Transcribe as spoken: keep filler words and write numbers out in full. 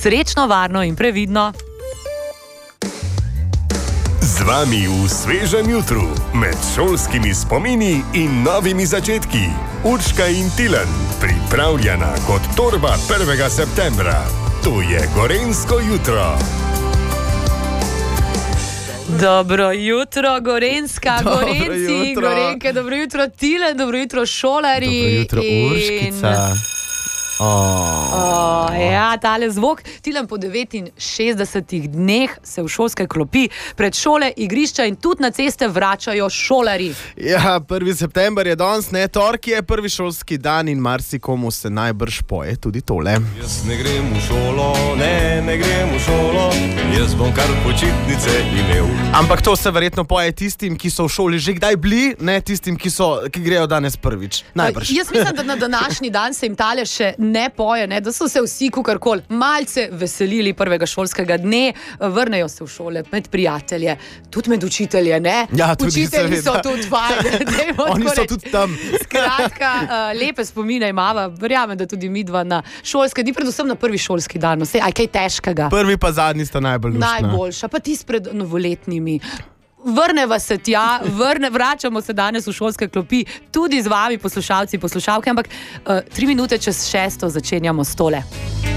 Srečno, varno in previdno. Z vami v svežem jutru, med šolskimi spomini in novimi začetki. Urška in Tilen, pripravljena kot torba prvega septembra. To je Gorenjsko jutro. Dobro jutro, Gorenjska, Dobro Gorenjci, jutro. Gorenjke, dobro jutro, Tilen, dobro jutro, šolari. Dobro jutro, Urškica. Oh. Oh, ja, tale zvok. Tilen, po devetinšestdesetih dneh se v šolske klopi pred šole, igrišča in tudi na ceste vračajo šolari. Ja, prvi september je danes, ne, torek je prvi šolski dan in marsikomu se najbrž poje tudi tole. Jaz ne grem v šolo, ne, ne grem v šolo, jaz bom kar počitnice imel. Ampak to se verjetno poje tistim, ki so v šoli že kdaj bili, ne tistim, ki, so, ki grejo danes prvič. Najbrž. Jaz mislim, da na današnji dan se jim tale še ne poje, ne, da so se vsi kukarkoli malce veselili prvega šolskega dne, vrnejo se v šole med prijatelje, tudi med učitelje, ne? Ja, tudi učitelji so seveda. tudi fajn. Oni so tudi tam. Skratka, uh, lepe spomine imava, verjamem, da tudi midva na šolske dni, predvsem na prvi šolski dan, vse, aj kaj težkega. Prvi pa zadnji sta najbolj luštna. Najboljša, pa tisti pred novoletnimi. Vrneva se tja, vrne, vračamo se danes v šolske klopi, tudi z vami, poslušalci, poslušalke, ampak uh, tri minute čez šesto začenjamo s tole.